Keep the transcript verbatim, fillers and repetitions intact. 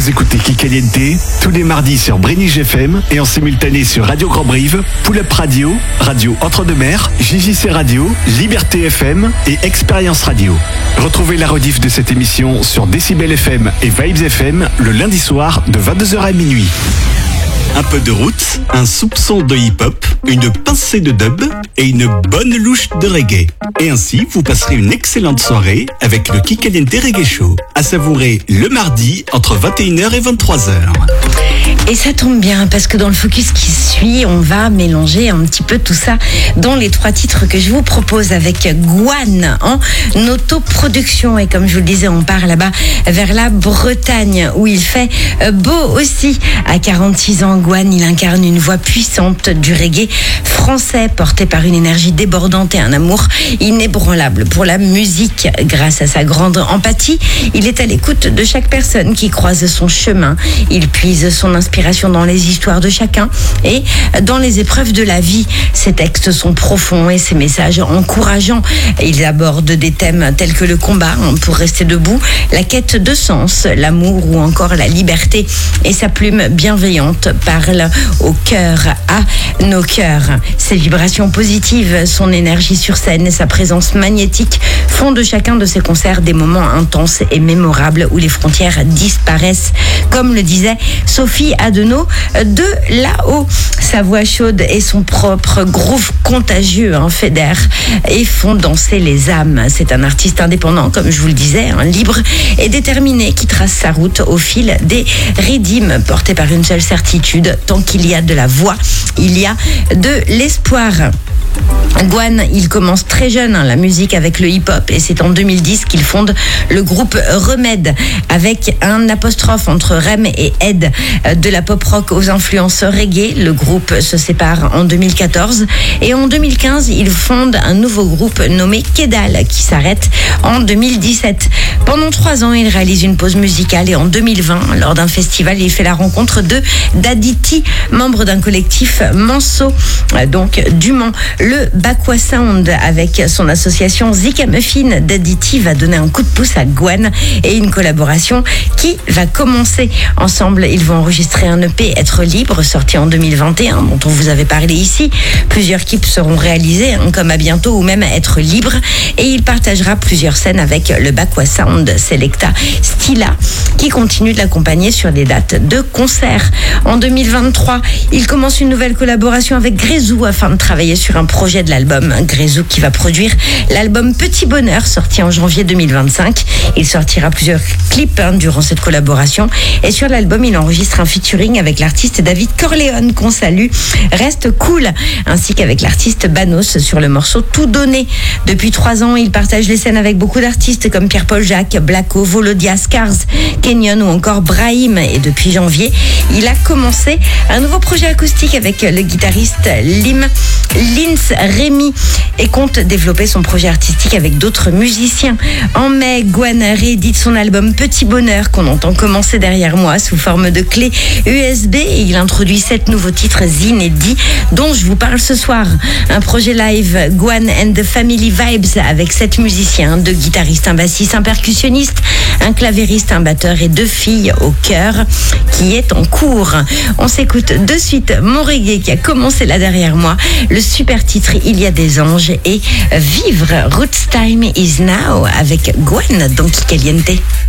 Vous écoutez Kikaliente tous les mardis sur Brénige F M et en simultané sur Radio Grand Brive, Pull Up Radio, Radio Entre-deux-Mers, J J C Radio, Liberté F M et Expérience Radio. Retrouvez la rediff de cette émission sur Décibel F M et Vibes F M le lundi soir de vingt-deux heures à minuit. Un peu de roots, un soupçon de hip-hop, une pincée de dub et une bonne louche de reggae. Et ainsi, vous passerez une excellente soirée avec le Kikaliente Reggae Show, à savourer le mardi entre vingt et une heures et vingt-trois heures. Et ça tombe bien parce que dans le focus qui suit, on va mélanger un petit peu tout ça dans les trois titres que je vous propose avec Gwan en autoproduction. Et comme je vous le disais, on part là-bas vers la Bretagne où il fait beau aussi. À quarante-six ans, Gwan, il incarne une voix puissante du reggae français porté par une énergie débordante et un amour inébranlable pour la musique. Grâce à sa grande empathie, il est à l'écoute de chaque personne qui croise son chemin. Il puise son inspiration dans les histoires de chacun et dans les épreuves de la vie. Ses textes sont profonds et ses messages encourageants. Ils abordent des thèmes tels que le combat pour rester debout, la quête de sens, l'amour ou encore la liberté. Et sa plume bienveillante parle au cœur, à nos cœurs. Ses vibrations positives, son énergie sur scène et sa présence magnétique font de chacun de ses concerts des moments intenses et mémorables où les frontières disparaissent. Comme le disait Sophie Adenau de là-haut. Sa voix chaude et son propre groove contagieux hein, fédèrent et font danser les âmes. C'est un artiste indépendant, comme je vous le disais, hein, libre et déterminé qui trace sa route au fil des rythmes, porté par une seule certitude: tant qu'il y a de la voix, il y a de l'espoir. Gwan, il commence très jeune hein, la musique avec le hip-hop et c'est en deux mille dix qu'il fonde le groupe Remède avec un apostrophe entre Rem et Ed de la pop rock aux influences reggae. Le groupe se sépare en deux mille quatorze et en deux mille quinze, il fonde un nouveau groupe nommé Kedal qui s'arrête en deux mille dix-sept. Pendant trois ans, il réalise une pause musicale et en deux mille vingt, lors d'un festival, il fait la rencontre de Daditi, membre d'un collectif Manso, donc du Mans. Le Bakwa Sound avec son association Zika Muffin, Daditi va donner un coup de pouce à Gwan et une collaboration qui va commencer. Ensemble, ils vont enregistrer un E P Être Libre, sorti en deux mille vingt et un, dont on vous avait parlé ici. Plusieurs clips seront réalisés, hein, comme À Bientôt ou même Être Libre. Et il partagera plusieurs scènes avec le Bakwa Sound Selecta Stila, qui continue de l'accompagner sur des dates de concert. En deux mille vingt-trois, il commence une nouvelle collaboration avec Grezou afin de travailler sur un projet de l'album. Grezou qui va produire l'album Petit Bonheur, sorti en janvier deux mille vingt-cinq. Il sortira plusieurs clips hein, durant cette collaboration. Et sur l'album, il enregistre un featuring avec l'artiste David Corleone, qu'on salue, Reste Cool, ainsi qu'avec l'artiste Banos sur le morceau Tout Donné. Depuis trois ans, il partage les scènes avec beaucoup d'artistes comme Pierre-Paul Jacques, Blacko, Volodia, Scars, Kenyon ou encore Brahim. Et depuis janvier, il a commencé un nouveau projet acoustique avec le guitariste Lim Lins Rémy et compte développer son projet artistique avec d'autres musiciens. En mai, Gwan réédite son album Petit Bonheur qu'on entend commencer derrière moi sous forme de clé U S B et il introduit sept nouveaux titres inédits dont je vous parle ce soir. Un projet live Gwan and the Family Vibes avec sept musiciens, deux guitaristes, un bassiste, un percussionniste, un clavieriste, un batteur et deux filles au chœur qui est en cours. On s'écoute de suite mon reggae qui a commencé là derrière moi, le super titre Il y a des anges et Vivre Roots Time is Now avec Gwan dans Kikaliente.